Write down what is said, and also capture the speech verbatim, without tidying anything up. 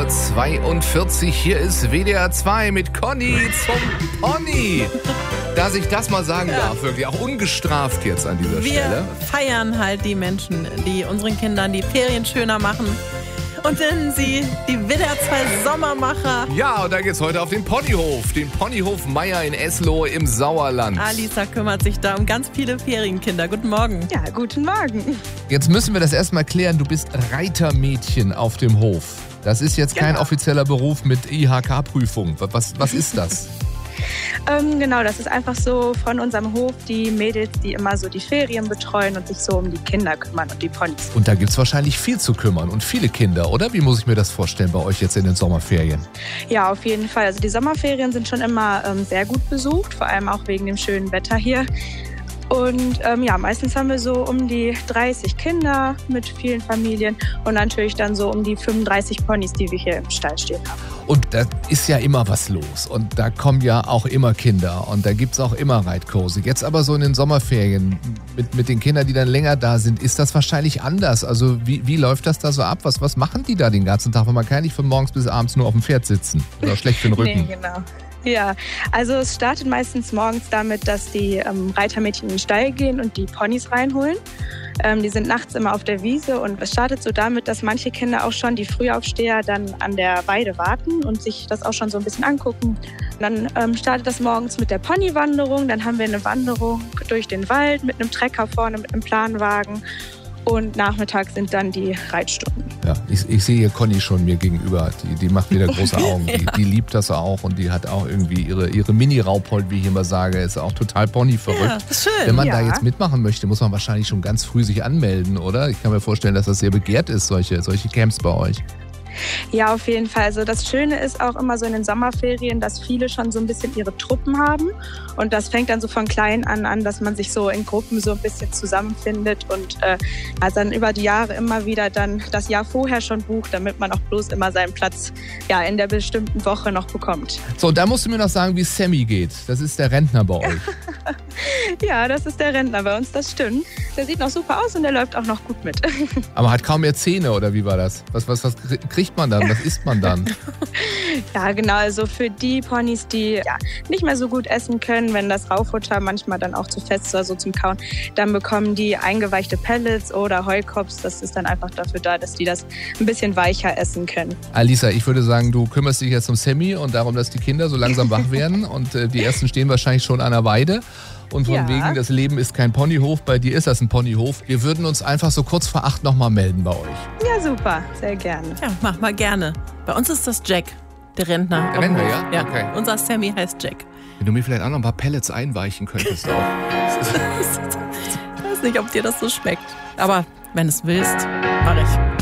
Uhr zweiundvierzig. Hier ist W D R zwei mit Conny zum Pony. Dass ich das mal sagen Ja. darf, wirklich auch ungestraft jetzt an dieser Wir Stelle. feiern halt die Menschen, die unseren Kindern die Ferien schöner machen. Und nennen sie die W D R zwei Sommermacher. Ja, und da geht's heute auf den Ponyhof. Den Ponyhof Meier in Eslohe im Sauerland. Alisa kümmert sich da um ganz viele Ferienkinder. Guten Morgen. Ja, guten Morgen. Jetzt müssen wir das erstmal klären. Du bist Reitermädchen auf dem Hof. Das ist jetzt kein Genau. offizieller Beruf mit I H K-Prüfung. Was, was ist das? Ähm, genau, das ist einfach so von unserem Hof die Mädels, die immer so die Ferien betreuen und sich so um die Kinder kümmern und die Ponys. Und da gibt's wahrscheinlich viel zu kümmern und viele Kinder, oder? Wie muss ich mir das vorstellen bei euch jetzt in den Sommerferien? Ja, auf jeden Fall. Also die Sommerferien sind schon immer ähm, sehr gut besucht, vor allem auch wegen dem schönen Wetter hier. Und ähm, ja, meistens haben wir so um die dreißig Kinder mit vielen Familien und natürlich dann so um die fünfunddreißig Ponys, die wir hier im Stall stehen haben. Und da ist ja immer was los und da kommen ja auch immer Kinder und da gibt's auch immer Reitkurse. Jetzt aber so in den Sommerferien mit, mit den Kindern, die dann länger da sind, ist das wahrscheinlich anders. Also wie, wie läuft das da so ab? Was, was machen die da den ganzen Tag? Weil man kann nicht von morgens bis abends nur auf dem Pferd sitzen. Oder schlecht für den Rücken. Nee, genau. Ja, also es startet meistens morgens damit, dass die ähm, Reitermädchen in den Stall gehen und die Ponys reinholen. Ähm, die sind nachts immer auf der Wiese und es startet so damit, dass manche Kinder auch schon, die Frühaufsteher, dann an der Weide warten und sich das auch schon so ein bisschen angucken. Dann ähm, startet das morgens mit der Ponywanderung, dann haben wir eine Wanderung durch den Wald mit einem Trecker vorne, mit einem Planwagen. Und nachmittags sind dann die Reitstunden. Ja, ich, ich sehe hier Conny schon mir gegenüber. Die, die macht wieder große Augen. Die, Ja. die liebt das auch und die hat auch irgendwie ihre, ihre Mini-Rauppold, wie ich immer sage, ist auch total Pony-verrückt. Ja, ist schön. Wenn man Ja. da jetzt mitmachen möchte, muss man wahrscheinlich schon ganz früh sich anmelden, oder? Ich kann mir vorstellen, dass das sehr begehrt ist, solche, solche Camps bei euch. Ja, auf jeden Fall. Also das Schöne ist auch immer so in den Sommerferien, dass viele schon so ein bisschen ihre Truppen haben. Und das fängt dann so von klein an an, dass man sich so in Gruppen so ein bisschen zusammenfindet und äh, also dann über die Jahre immer wieder dann das Jahr vorher schon bucht, damit man auch bloß immer seinen Platz ja in der bestimmten Woche noch bekommt. So, und da musst du mir noch sagen, wie Sammy geht. Das ist der Rentner bei euch. Ja, das ist der Rentner bei uns, das stimmt. Der sieht noch super aus und der läuft auch noch gut mit. Aber hat kaum mehr Zähne, oder wie war das? Was, was, was kriegt man dann? Was isst man dann? Ja, genau. Also für die Ponys, die ja, nicht mehr so gut essen können, wenn das Raufutter manchmal dann auch zu fest ist oder so zum Kauen, dann bekommen die eingeweichte Pellets oder Heukops. Das ist dann einfach dafür da, dass die das ein bisschen weicher essen können. Alisa, ich würde sagen, du kümmerst dich jetzt um Sammy und darum, dass die Kinder so langsam wach werden. Und äh, die ersten stehen wahrscheinlich schon an der Weide. Und von Ja. wegen, das Leben ist kein Ponyhof, bei dir ist das ein Ponyhof. Wir würden uns einfach so kurz vor acht nochmal melden bei euch. Ja, super. Sehr gerne. Ja, mach mal gerne. Bei uns ist das Jack, der Rentner. Der auf dem Rentner, Hof. ja? Okay. Unser Sammy heißt Jack. Wenn du mir vielleicht auch noch ein paar Pellets einweichen könntest auch. Ich weiß nicht, ob dir das so schmeckt. Aber wenn es willst, mach ich.